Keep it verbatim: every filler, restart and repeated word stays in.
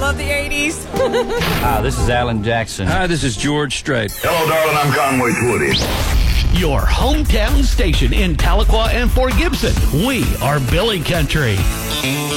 love the eighties. Hi, this is Alan Jackson. Hi, this is George Strait. Hello, darling. I'm Conway Twitty. Your hometown station in Tahlequah and Fort Gibson. We are Billy Country.